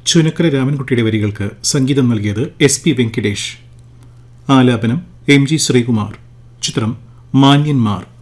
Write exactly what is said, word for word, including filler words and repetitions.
ചുനക്കര രാമൻകുട്ടിയുടെ വരികൾക്ക് സംഗീതം നൽകിയത് എസ് പി വെങ്കിടേഷ്. ആലാപനം എം ജി ശ്രീകുമാർ. ചിത്രം മാന്യന്മാർ.